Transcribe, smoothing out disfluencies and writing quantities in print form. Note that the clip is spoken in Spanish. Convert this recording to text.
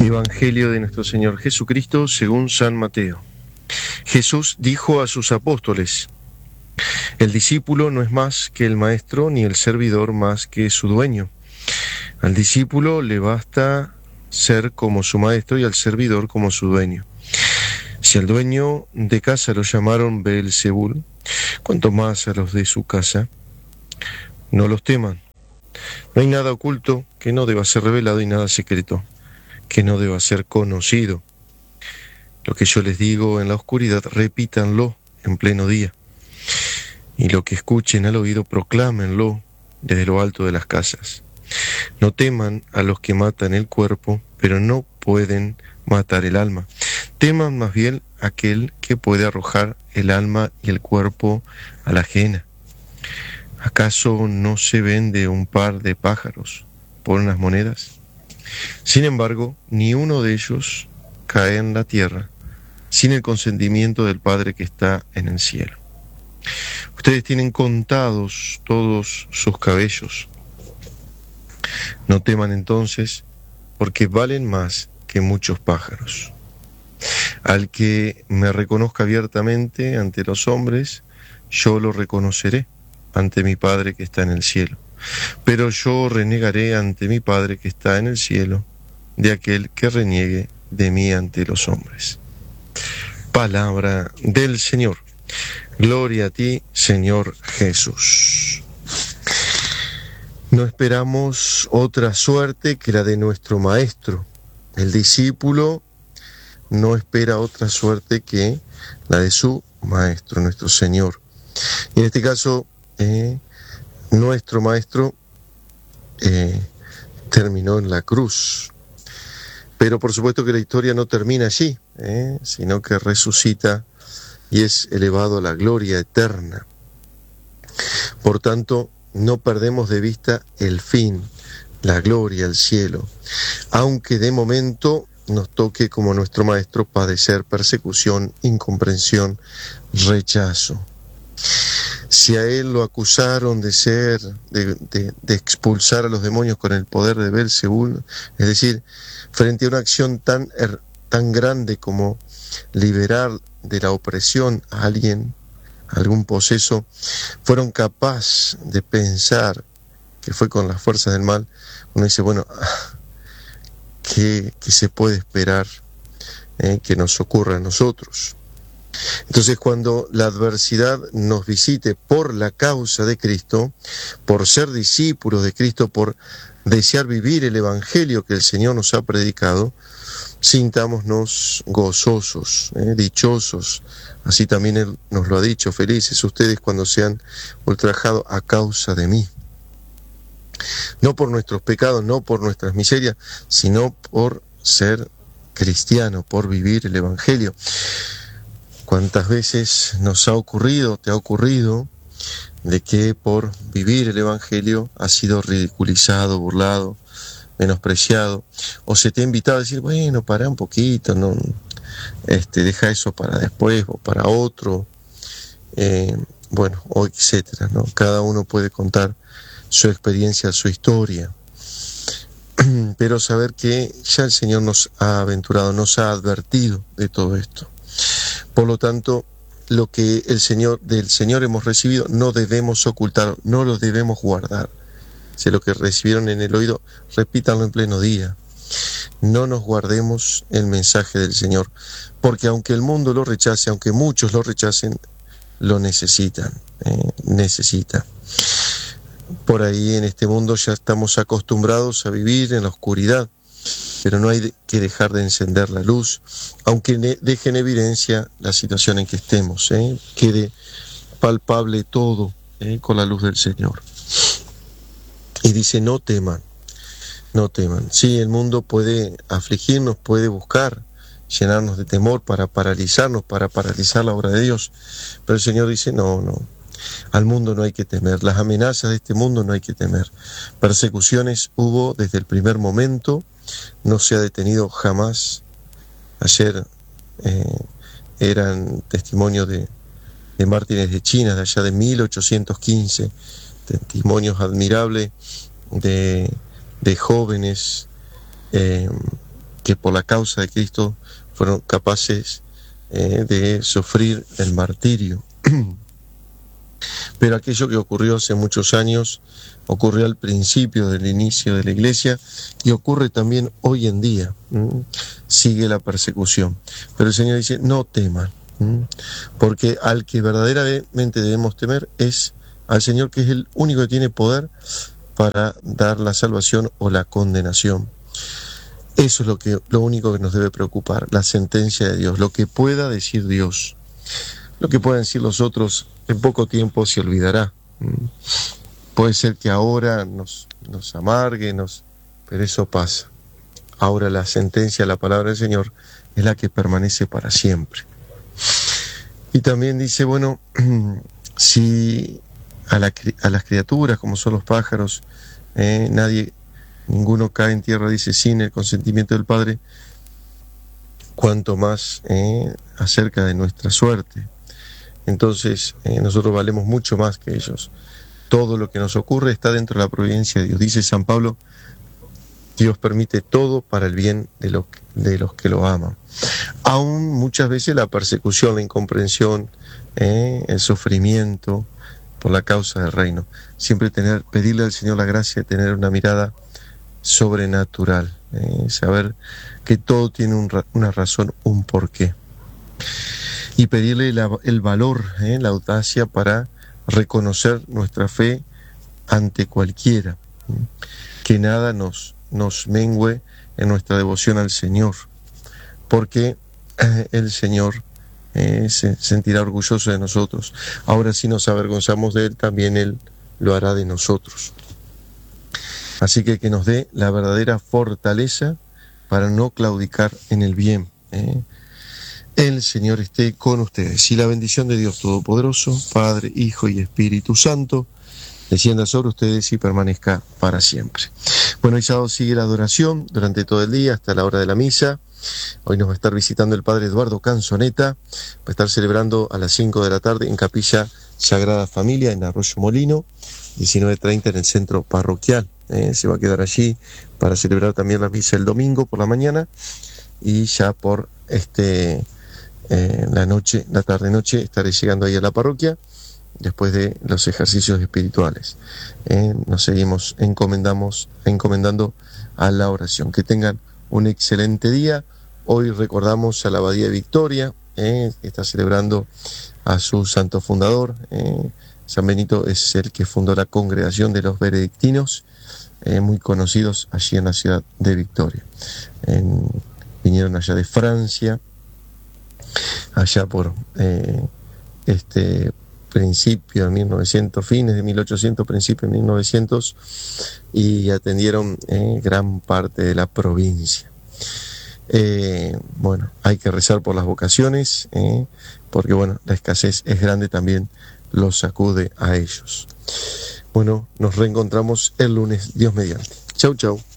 Evangelio de nuestro Señor Jesucristo según San Mateo. Jesús dijo a sus apóstoles: el discípulo no es más que el maestro, ni el servidor más que su dueño. Al discípulo le basta ser como su maestro y al servidor como su dueño. Si al dueño de casa lo llamaron Beelzebul, cuanto más a los de su casa. No los teman. No hay nada oculto que no deba ser revelado y nada secreto que no deba ser conocido. Lo que yo les digo en la oscuridad, repítanlo en pleno día. Y lo que escuchen al oído, proclámenlo desde lo alto de las casas. No teman a los que matan el cuerpo, pero no pueden matar el alma. Teman más bien a aquel que puede arrojar el alma y el cuerpo a la ajena. ¿Acaso no se vende un par de pájaros por unas monedas? Sin embargo, ni uno de ellos cae en la tierra sin el consentimiento del Padre que está en el cielo. Ustedes tienen contados todos sus cabellos. No teman entonces, porque valen más que muchos pájaros. Al que me reconozca abiertamente ante los hombres, yo lo reconoceré ante mi Padre que está en el cielo. Pero yo renegaré ante mi Padre que está en el cielo de aquel que reniegue de mí ante los hombres. Palabra del Señor. Gloria a ti, Señor Jesús. No esperamos otra suerte que la de nuestro Maestro. El discípulo no espera otra suerte que la de su Maestro, nuestro Señor. Y en este caso, nuestro Maestro terminó en la cruz. Pero por supuesto que la historia no termina allí, sino que resucita y es elevado a la gloria eterna. Por tanto, no perdemos de vista el fin, la gloria, el cielo, aunque de momento nos toque como nuestro Maestro padecer persecución, incomprensión, rechazo. Si a él lo acusaron de expulsar a los demonios con el poder de Beelzebul, es decir, frente a una acción tan grande como liberar de la opresión a alguien, a algún poseso, fueron capaces de pensar que fue con las fuerzas del mal, uno dice, bueno, ¿qué se puede esperar que nos ocurra a nosotros? Entonces, cuando la adversidad nos visite por la causa de Cristo, por ser discípulos de Cristo, por desear vivir el Evangelio que el Señor nos ha predicado, sintámonos gozosos, dichosos. Así también Él nos lo ha dicho: felices ustedes cuando sean ultrajados a causa de mí. No por nuestros pecados, no por nuestras miserias, sino por ser cristiano, por vivir el Evangelio. ¿Cuántas veces nos ha ocurrido, te ha ocurrido, de que por vivir el Evangelio has sido ridiculizado, burlado, menospreciado, o se te ha invitado a decir, bueno, para un poquito, no, deja eso para después o para otro, bueno, o etcétera, ¿no? Cada uno puede contar su experiencia, su historia, pero saber que ya el Señor nos ha aventurado, nos ha advertido de todo esto. Por lo tanto, lo que del Señor hemos recibido no debemos ocultar, no lo debemos guardar. Si lo que recibieron en el oído, repítanlo en pleno día. No nos guardemos el mensaje del Señor, porque aunque el mundo lo rechace, aunque muchos lo rechacen, lo necesitan, necesita. Por ahí en este mundo ya estamos acostumbrados a vivir en la oscuridad, pero no hay que dejar de encender la luz, aunque deje en evidencia la situación en que estemos, quede palpable todo con la luz del Señor. Y dice, no teman, no teman. Sí, el mundo puede afligirnos, puede buscar llenarnos de temor para paralizarnos, para paralizar la obra de Dios, pero el Señor dice, no, al mundo no hay que temer, las amenazas de este mundo no hay que temer. Persecuciones hubo desde el primer momento, no se ha detenido jamás. Ayer eran testimonios de mártires de China, de allá de 1815, testimonios admirables de jóvenes que por la causa de Cristo fueron capaces de sufrir el martirio. Pero aquello que ocurrió hace muchos años, ocurrió al principio del inicio de la iglesia y ocurre también hoy en día. Sigue la persecución. Pero el Señor dice, no teman, porque al que verdaderamente debemos temer es al Señor, que es el único que tiene poder para dar la salvación o la condenación. Eso es lo único que nos debe preocupar, la sentencia de Dios, lo que pueda decir Dios. Lo que puedan decir los otros, en poco tiempo se olvidará. Puede ser que ahora nos amargue, pero eso pasa. Ahora la sentencia, la palabra del Señor, es la que permanece para siempre. Y también dice, bueno, si a las criaturas, como son los pájaros, ninguno cae en tierra, dice, sin el consentimiento del Padre, cuanto más acerca de nuestra suerte. Entonces, nosotros valemos mucho más que ellos. Todo lo que nos ocurre está dentro de la providencia de Dios. Dice San Pablo, Dios permite todo para el bien de los que lo aman. Aún muchas veces la persecución, la incomprensión, el sufrimiento por la causa del reino. Siempre pedirle al Señor la gracia de tener una mirada sobrenatural, saber que todo tiene una razón, un porqué. Y pedirle el valor, la audacia para reconocer nuestra fe ante cualquiera, que nada nos mengüe en nuestra devoción al Señor, porque el Señor se sentirá orgulloso de nosotros. Ahora, si nos avergonzamos de Él, también Él lo hará de nosotros. Así que nos dé la verdadera fortaleza para no claudicar en el bien. El Señor esté con ustedes. Y la bendición de Dios Todopoderoso, Padre, Hijo y Espíritu Santo, descienda sobre ustedes y permanezca para siempre. Bueno, el sábado sigue la adoración durante todo el día hasta la hora de la misa. Hoy nos va a estar visitando el Padre Eduardo Canzoneta. Va a estar celebrando a las 5 de la tarde en Capilla Sagrada Familia en Arroyo Molino, 19:30 en el centro parroquial. Se va a quedar allí para celebrar también la misa el domingo por la mañana, y ya por la tarde-noche estaré llegando ahí a la parroquia después de los ejercicios espirituales. Nos seguimos encomendando a la oración. Que tengan un excelente día. Hoy recordamos a la Abadía de Victoria, que está celebrando a su santo fundador. San Benito es el que fundó la congregación de los benedictinos, muy conocidos allí en la ciudad de Victoria. Vinieron allá de Francia, allá por principio de 1900, fines de 1800, principio de 1900, y atendieron gran parte de la provincia. Bueno, hay que rezar por las vocaciones, porque bueno, la escasez es grande, también los sacude a ellos. Bueno, nos reencontramos el lunes, Dios mediante. Chau, chau.